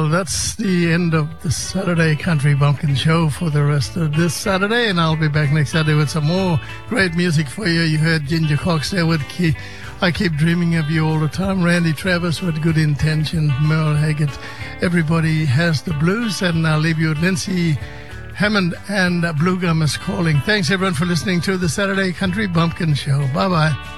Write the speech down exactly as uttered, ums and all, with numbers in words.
Well, that's the end of the Saturday Country Bumpkin Show for the rest of this Saturday, and I'll be back next Saturday with some more great music for you. You heard Ginger Cox there with Key. I Keep Dreaming of You All the Time. Randy Travis with Good Intention. Merle Haggard, Everybody Has the Blues. And I'll leave you with Lindsay Hammond and Blue Gum Is Calling. Thanks, everyone, for listening to the Saturday Country Bumpkin Show. Bye-bye.